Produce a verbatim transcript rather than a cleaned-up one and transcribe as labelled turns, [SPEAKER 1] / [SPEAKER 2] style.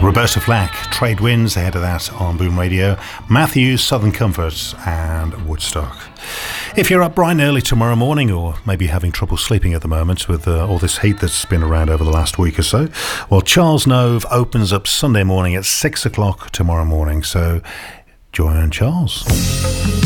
[SPEAKER 1] Roberta Flack, Trade Winds, ahead of that on Boom Radio. Matthews, Southern Comfort, and Woodstock. If you're up bright and early tomorrow morning, or maybe having trouble sleeping at the moment with uh, all this heat that's been around over the last week or so, well, Charles Nove opens up Sunday morning at six o'clock tomorrow morning. So join Charles.